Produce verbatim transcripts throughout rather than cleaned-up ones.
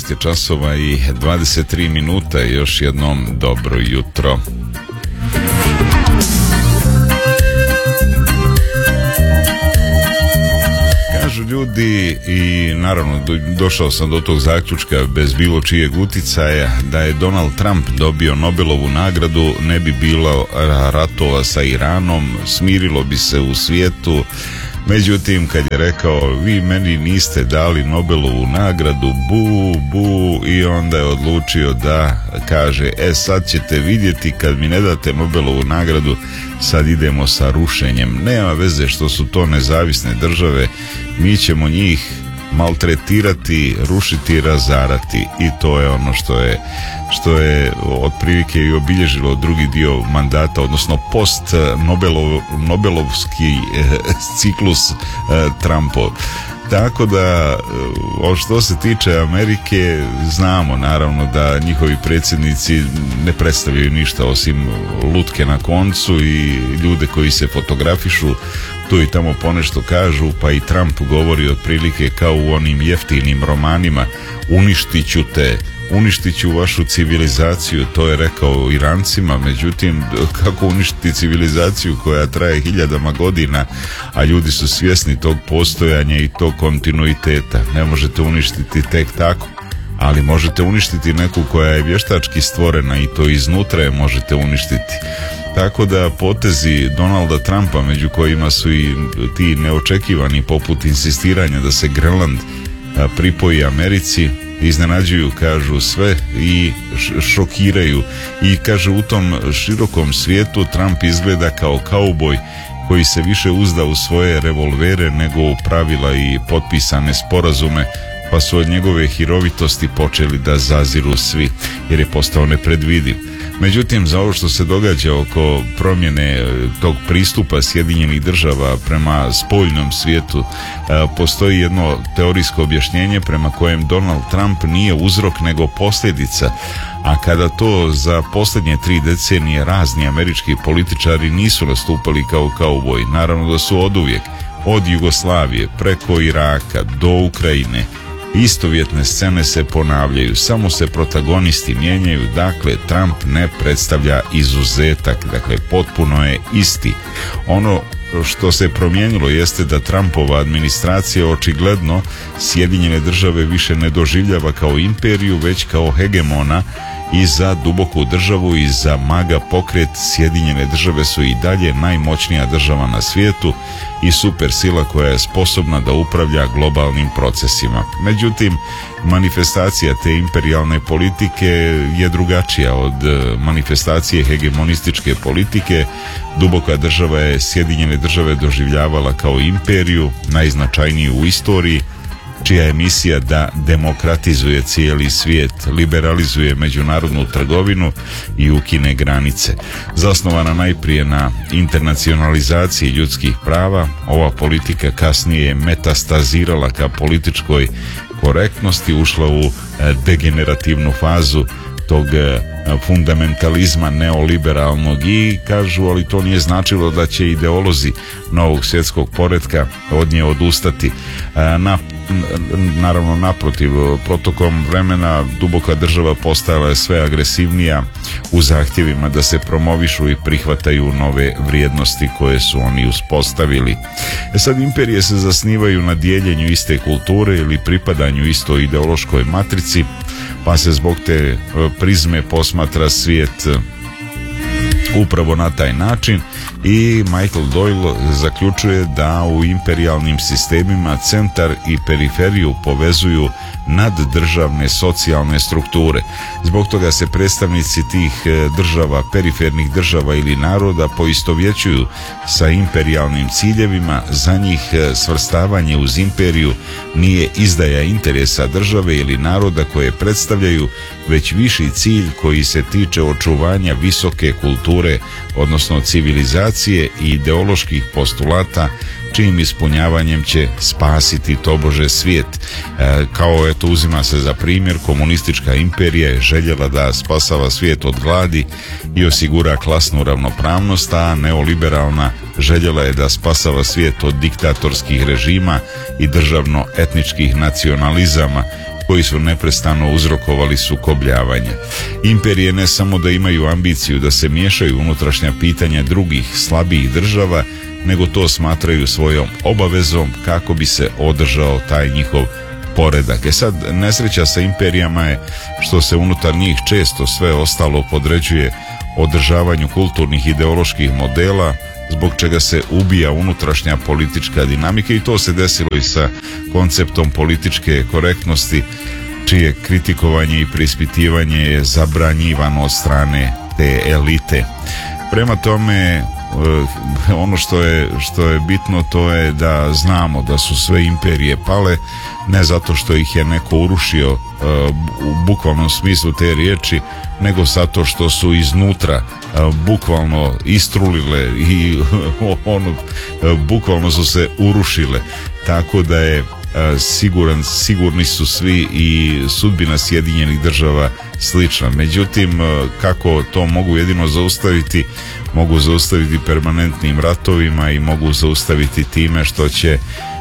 šest je časova i dvadeset tri minuta. Još jednom dobro jutro. Kažu ljudi, i naravno do, došao sam do tog zaključka bez bilo čijeg uticaja, da je Donald Trump dobio Nobelovu nagradu, ne bi bilo ratova sa Iranom, smirilo bi se u svijetu. Međutim, kad je rekao, vi meni niste dali Nobelovu nagradu, bu, bu, i onda je odlučio da kaže, e sad ćete vidjeti, kad mi ne date Nobelovu nagradu, sad idemo sa rušenjem. Nema veze što su to nezavisne države, mi ćemo njih maltretirati, rušiti i razarati. I to je ono što je što je otprilike i obilježilo drugi dio mandata, odnosno post Nobelov, Nobelovski eh, ciklus eh, Trumpov. Tako da, što se tiče Amerike, znamo naravno da njihovi predsjednici ne predstavljaju ništa osim lutke na koncu i ljude koji se fotografišu, tu i tamo ponešto kažu, pa i Trump govori otprilike kao u onim jeftinim romanima, uništit ću te, uništit ću vašu civilizaciju, to je rekao Irancima. Međutim, kako uništiti civilizaciju koja traje hiljadama godina, a ljudi su svjesni tog postojanja i tog kontinuiteta? Ne možete uništiti tek tako, ali možete uništiti neku koja je vještački stvorena i to iznutra je možete uništiti. Tako da potezi Donalda Trumpa, među kojima su i ti neočekivani poput insistiranja da se Grenland pripoji Americi, iznenađuju, kažu, sve i šokiraju. I kaže, u tom širokom svijetu Trump izgleda kao kauboj koji se više uzda u svoje revolvere nego u pravila i potpisane sporazume, pa su od njegove hirovitosti počeli da zaziru svi, jer je postao nepredvidiv. Međutim, za ovo što se događa oko promjene tog pristupa Sjedinjenih država prema spoljnom svijetu, postoji jedno teorijsko objašnjenje prema kojem Donald Trump nije uzrok nego posljedica. A kada to za posljednje tri decenije razni američki političari nisu nastupali kao kauboj, naravno da su oduvijek, od Jugoslavije preko Iraka do Ukrajine, istovjetne scene se ponavljaju, samo se protagonisti mijenjaju. Dakle, Trump ne predstavlja izuzetak, dakle potpuno je isti. Ono što se promijenilo jeste da Trumpova administracija očigledno Sjedinjene države više ne doživljava kao imperiju, već kao hegemona, i za duboku državu i za maga pokret Sjedinjene države su i dalje najmoćnija država na svijetu i supersila koja je sposobna da upravlja globalnim procesima. Međutim, manifestacija te imperijalne politike je drugačija od manifestacije hegemonističke politike. Duboka država je Sjedinjene države doživljavala kao imperiju, najznačajniju u istoriji, čija je misija da demokratizuje cijeli svijet, liberalizuje međunarodnu trgovinu i ukine granice. Zasnovana najprije na internacionalizaciji ljudskih prava, ova politika kasnije je metastazirala ka političkoj korektnosti, ušla u degenerativnu fazu tog fundamentalizma neoliberalnog i kažu, ali to nije značilo da će ideolozi novog svjetskog poretka od nje odustati. Na, naravno, naprotiv, protokom vremena duboka država postala je sve agresivnija u zahtjevima da se promovišu i prihvataju nove vrijednosti koje su oni uspostavili. E sad, imperije se zasnivaju na dijeljenju iste kulture ili pripadanju istoj ideološkoj matrici, pa se zbog te prizme posmatra svijet upravo na taj način. I Michael Doyle zaključuje da u imperijalnim sistemima centar i periferiju povezuju naddržavne socijalne strukture. Zbog toga se predstavnici tih država, perifernih država ili naroda poistovjećuju sa imperijalnim ciljevima. Za njih svrstavanje uz imperiju nije izdaja interesa države ili naroda koje predstavljaju, već viši cilj koji se tiče očuvanja visoke kulture, odnosno civilizacije i ideoloških postulata, čijim ispunjavanjem će spasiti tobože svijet. E, kao eto, uzima se za primjer, komunistička imperija je željela da spasava svijet od gladi i osigura klasnu ravnopravnost, a neoliberalna željela je da spasava svijet od diktatorskih režima i državno-etničkih nacionalizama koji su neprestano uzrokovali sukobljavanje. Imperije ne samo da imaju ambiciju da se miješaju unutrašnja pitanja drugih slabijih država, nego to smatraju svojom obavezom kako bi se održao taj njihov poredak. E sad, nesreća sa imperijama je što se unutar njih često sve ostalo podređuje održavanju kulturnih ideoloških modela, zbog čega se ubija unutrašnja politička dinamika, i to se desilo i sa konceptom političke korektnosti, čije kritikovanje i preispitivanje je zabranjivano od strane te elite. Prema tome, ono što je, što je bitno, to je da znamo da su sve imperije pale, ne zato što ih je neko urušio u bukvalnom smislu te riječi, nego zato što su iznutra bukvalno istrulile i ono, bukvalno su se urušile, tako da je siguran, sigurni su svi i sudbina Sjedinjenih država slična. Međutim, kako to mogu jedino zaustaviti? Mogu zaustaviti permanentnim ratovima i mogu zaustaviti time što će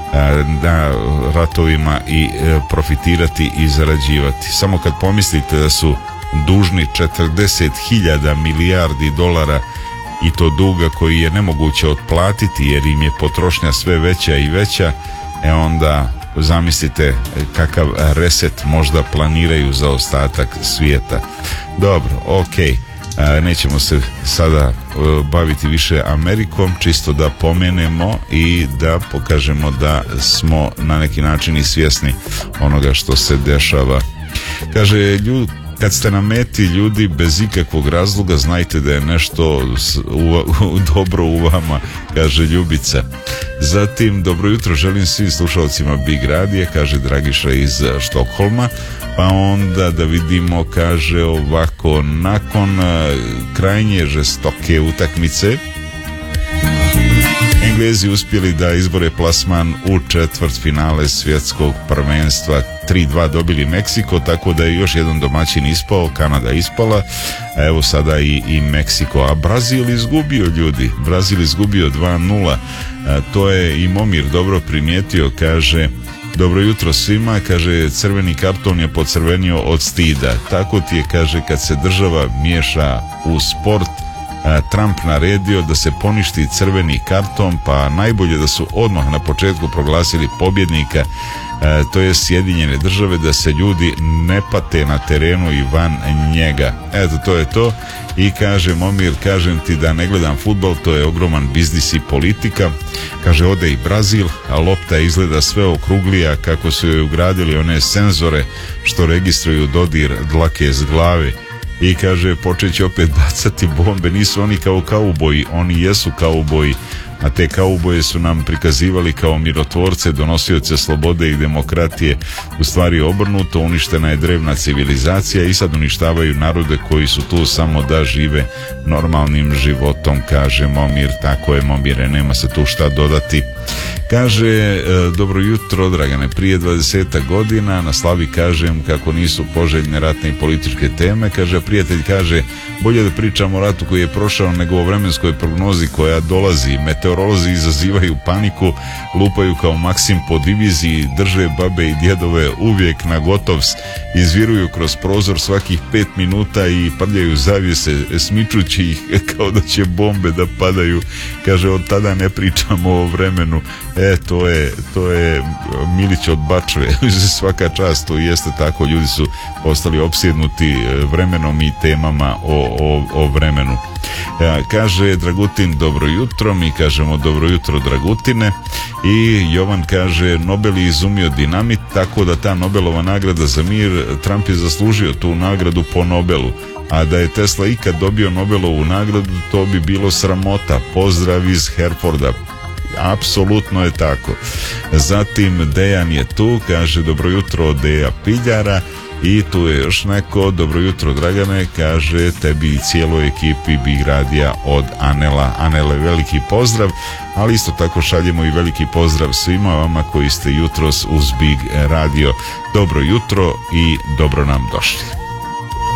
na ratovima i profitirati i zarađivati. Samo kad pomislite da su dužni četrdeset hiljada milijardi dolara, i to duga koji je nemoguće otplatiti jer im je potrošnja sve veća i veća, e onda zamislite kakav reset možda planiraju za ostatak svijeta. Dobro, ok, nećemo se sada baviti više Amerikom, čisto da pomenemo i da pokažemo da smo na neki način i svjesni onoga što se dešava. Kaže, ljudi, kad ste na meti, ljudi, bez ikakvog razloga znajte da je nešto u, u, dobro u vama, kaže Ljubica. Zatim, dobro jutro želim svim slušalcima Big Radija, kaže Dragiša iz Štokholma. Pa onda da vidimo, kaže ovako, nakon krajnje žestoke utakmice Englezi uspjeli da izbore plasman u četvrtfinale svjetskog prvenstva. tri dva dobili Meksiko, tako da je još jedan domaćin ispao, Kanada ispala, a evo sada i, i Meksiko. A Brazil izgubio, ljudi, Brazil izgubio dva nula. A, to je i Momir dobro primijetio, kaže, dobro jutro svima, kaže, crveni karton je pocrvenio od stida. Tako ti je, kaže, kad se država miješa u sport, Trump naredio da se poništi crveni karton, pa najbolje da su odmah na početku proglasili pobjednika, e, to je Sjedinjene države, da se ljudi ne pate na terenu i van njega. Eto, to je to. I kaže Momir, kažem ti da ne gledam fudbal, to je ogroman biznis i politika. Kaže, ode i Brazil, a lopta izgleda sve okruglija, kako su joj ugradili one senzore što registruju dodir dlake s glave. I kaže, počet će opet bacati bombe. Nisu oni kao kauboji, oni jesu kauboji, a te kauboje su nam prikazivali kao mirotvorce, donosioce slobode i demokratije. U stvari obrnuto, uništena je drevna civilizacija i sad uništavaju narode koji su tu samo da žive normalnim životom, kaže Momir. Tako je, Momire, nema se tu šta dodati. Kaže, e, dobro jutro Dragane, prije dvadesetak godina na slavi kažem kako nisu poželjne ratne i političke teme. Kaže, prijatelj kaže, bolje da pričamo o ratu koji je prošao nego o vremenskoj prognozi koja dolazi. Meteorolozi izazivaju paniku, lupaju kao Maksim po diviziji, drže babe i djedove uvijek na gotovs, izviruju kroz prozor svakih pet minuta i prljaju zavjese smičući ih kao da će bombe da padaju. Kaže, od tada ne pričamo o vremenu. E, to je, to je Milić od Bačve. Svaka čast, to jeste tako, ljudi su ostali opsjednuti vremenom i temama o, o, o vremenu. E, kaže Dragutin, dobro jutro, mi kažemo dobro jutro Dragutine. I Jovan kaže, Nobel je izumio dinamit, tako da ta Nobelova nagrada za mir, Trump je zaslužio tu nagradu po Nobelu. A da je Tesla ikad dobio Nobelovu nagradu, to bi bilo sramota. Pozdrav iz Herforda. Apsolutno je tako. Zatim Dejan je tu, kaže dobro jutro od Deja Piljara. I tu je još neko, dobro jutro Dragane, kaže tebi i cijeloj ekipi Big Radija od Anela. Anele, veliki pozdrav, ali isto tako šaljemo i veliki pozdrav svima vama koji ste jutros uz Big Radio. Dobro jutro i dobro nam došli.